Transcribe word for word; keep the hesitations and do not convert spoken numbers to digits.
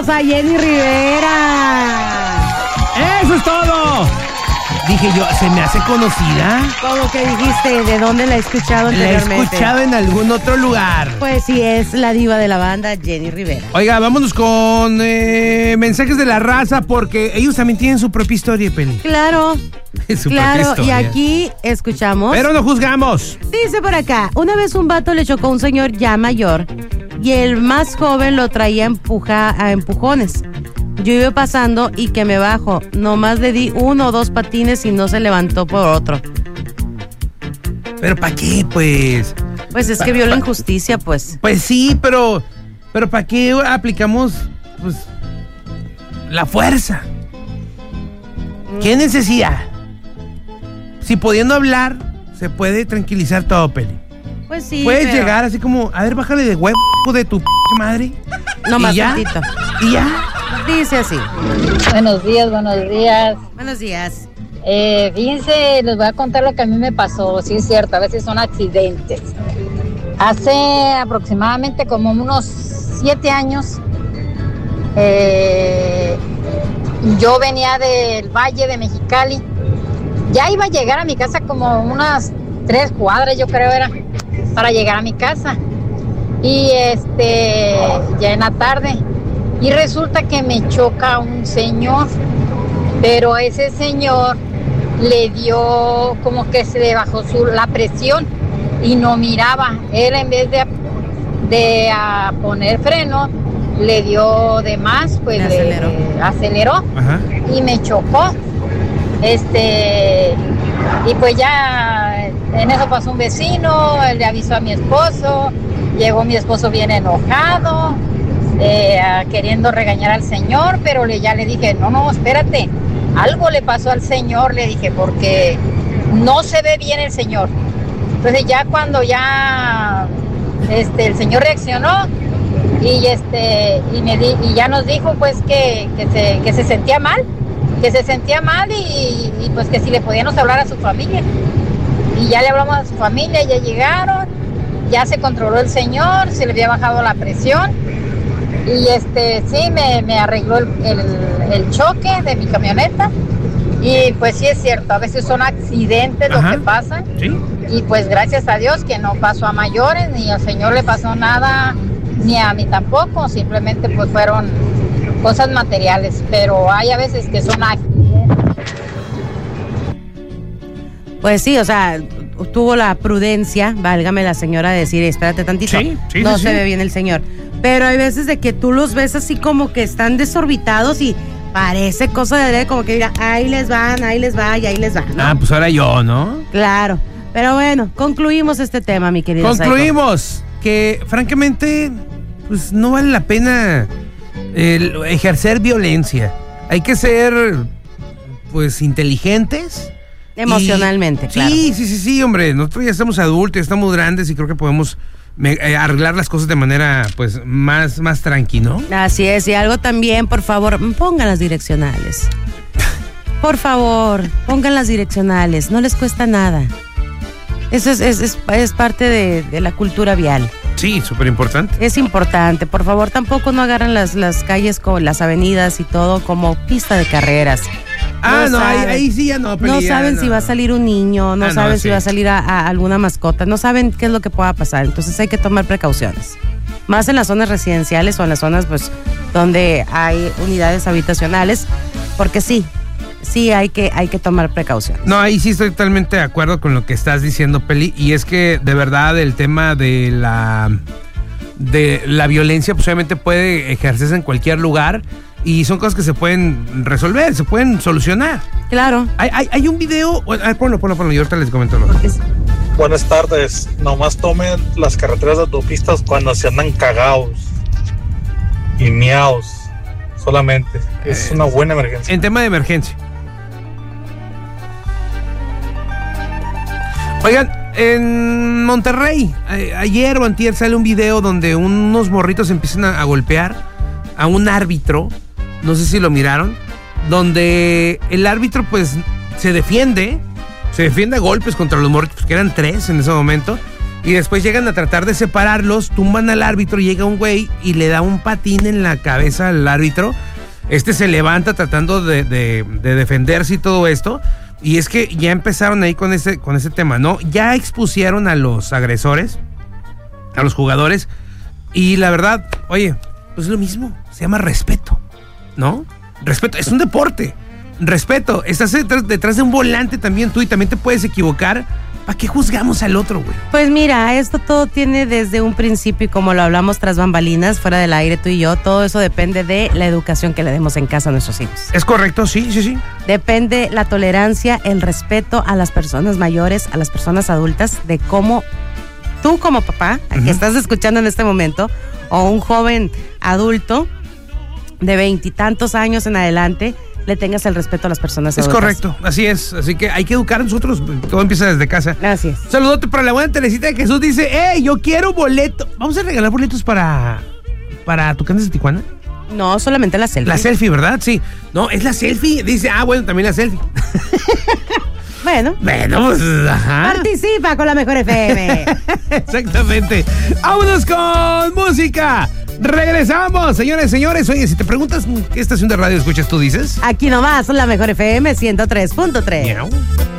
A Jenny Rivera. ¡Eso es todo! Dije yo, ¿se me hace conocida? ¿Cómo que dijiste? ¿De dónde la he escuchado anteriormente? La he escuchado en algún otro lugar. Pues sí, es la diva de la banda, Jenny Rivera. Oiga, vámonos con eh, mensajes de la raza, porque ellos también tienen su propia historia, Peli. Claro. Su claro, propia y historia. aquí escuchamos. Pero no juzgamos. Dice por acá, una vez un vato le chocó a un señor ya mayor y el más joven lo traía a, empuja, a empujones. Yo iba pasando y que me bajo. Nomás le di uno o dos patines y no se levantó por otro. ¿Pero para qué, pues? Pues es Pa, que vio la pa, injusticia, pues. Pues sí, pero... ¿Pero para qué aplicamos, pues, la fuerza? ¿Qué necesidad? Si pudiendo hablar, se puede tranquilizar todo, Peli. Pues sí, Puedes pero... llegar así como, a ver, bájale de huevo de tu p*** madre. No más ¿Y ya? tantito. ¿Y ya? Dice así. Buenos días, buenos días. Buenos días. Eh, fíjense, les voy a contar lo que a mí me pasó. Sí es cierto, a veces son accidentes. Hace aproximadamente como unos siete años, eh, yo venía del Valle de Mexicali. Ya iba a llegar a mi casa como unas tres cuadras, yo creo era, para llegar a mi casa. Y este, ya en la tarde. Y resulta que me choca un señor, pero ese señor le dio como que se le bajó su, la presión y no miraba. Él en vez de, de a poner freno, le dio de más, pues Le le aceleró. le aceleró Ajá. y me chocó. Este, y pues ya en eso pasó un vecino, él le avisó a mi esposo, llegó mi esposo bien enojado. Eh, queriendo regañar al señor, pero le, ya le dije, no, no, espérate, algo le pasó al señor, le dije, porque no se ve bien el señor. Entonces ya cuando ya este, el señor reaccionó y, este, y, me di, y ya nos dijo pues que, que, se, que se sentía mal, que se sentía mal y, y pues que si le podíamos hablar a su familia. Y ya le hablamos a su familia, ya llegaron, ya se controló el señor, se le había bajado la presión. Y este sí, me, me arregló el, el, el choque de mi camioneta. Y pues sí es cierto, a veces son accidentes los Ajá. que pasan. ¿Sí? Y pues gracias a Dios que no pasó a mayores, ni al señor le pasó nada, ni a mí tampoco. Simplemente pues fueron cosas materiales. Pero hay a veces que son accidentes. Pues sí, o sea, tuvo la prudencia, válgame la señora, de decir, espérate tantito, Sí, sí, no sí, se sí. ve bien el señor. Pero hay veces de que tú los ves así como que están desorbitados y parece cosa de como que mira, ahí les van, ahí les va y ahí les va, ¿no? Ah, pues ahora yo, ¿no? Claro. Pero bueno, concluimos este tema, mi querido Psycho. Concluimos que, francamente, pues no vale la pena el ejercer violencia. Hay que ser, pues, inteligentes. Emocionalmente, y, claro. Sí, sí, sí, sí, hombre. Nosotros ya estamos adultos, ya estamos grandes y creo que podemos me, eh, arreglar las cosas de manera, pues, más, más tranqui, ¿no? Así es, y algo también, por favor, pongan las direccionales. Por favor, pongan las direccionales, no les cuesta nada. Eso es, es, es, es parte de, de la cultura vial. Sí, súper importante. Es importante, por favor, tampoco no agarran las, las calles, con las avenidas y todo como pista de carreras. Ah, no, ahí, saben. ahí sí ya no, Peli, No ya saben no. si va a salir un niño, no Ah, no, saben sí. si va a salir a, a alguna mascota, no saben qué es lo que pueda pasar, entonces hay que tomar precauciones. Más en las zonas residenciales o en las zonas pues donde hay unidades habitacionales, porque sí, sí hay que, hay que tomar precauciones. No, ahí sí estoy totalmente de acuerdo con lo que estás diciendo, Peli, y es que de verdad el tema de la de la violencia pues obviamente puede ejercerse en cualquier lugar y son cosas que se pueden resolver, se pueden solucionar. Claro. Hay, hay, hay un video, ah, ponlo, ponlo, ponlo, yo ahorita les comento. ¿No? Buenas tardes. Nomás tomen las carreteras de autopistas cuando se andan cagados y miaos. Solamente. Es una buena emergencia. En tema de emergencia. Oigan, en Monterrey, a- ayer o antier sale un video donde unos morritos empiezan a, a golpear a un árbitro. No sé si lo miraron. Donde el árbitro pues se defiende. Se defiende a golpes contra los morritos, que eran tres en ese momento. y después llegan a tratar de separarlos, tumban al árbitro, llega un güey y le da un patín en la cabeza al árbitro. Este se levanta tratando de, de, de defenderse y todo esto. Y es que ya empezaron ahí con ese, con ese tema, ¿no? Ya expusieron a los agresores, a los jugadores. Y la verdad, oye, pues es lo mismo. Se llama respeto, ¿no? Respeto, es un deporte. Respeto, estás detrás, detrás de un volante también tú y también te puedes equivocar. ¿Para qué juzgamos al otro, güey? Pues mira, esto todo tiene desde un principio y como lo hablamos tras bambalinas, fuera del aire tú y yo, todo eso depende de la educación que le demos en casa a nuestros hijos. Es correcto, sí, sí, sí. Depende la tolerancia, el respeto a las personas mayores, a las personas adultas, de cómo tú como papá, uh-huh. que estás escuchando en este momento, o un joven adulto de veintitantos años en adelante, le tengas el respeto a las personas adultas. Es correcto, así es. Así que hay que educar a nosotros. Todo empieza desde casa. Así es. Saludote para la buena Teresita de Jesús. Dice, ¡hey, yo quiero boleto! ¿Vamos a regalar boletos para, para Tucanes de Tijuana? No, solamente la selfie. La selfie, ¿verdad? Sí. No, es la selfie. Dice, ah, bueno, también la selfie. Bueno. Bueno, pues, ajá. Participa con la Mejor F M. Exactamente. Vámonos con música. Regresamos, señores, señores. Oye, si te preguntas qué estación de radio escuchas, tú dices. Aquí nomás, la Mejor F M ciento tres punto tres. Miau.